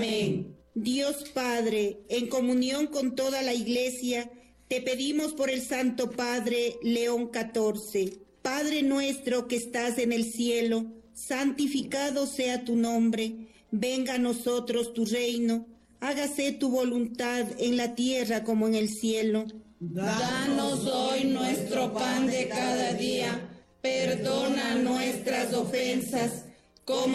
Amén. Dios Padre, en comunión con toda la Iglesia, te pedimos por el Santo Padre León XIV. Padre nuestro que estás en el cielo, santificado sea tu nombre. Venga a nosotros tu reino. Hágase tu voluntad en la tierra como en el cielo. Danos hoy nuestro pan de cada día. Perdona nuestras ofensas, como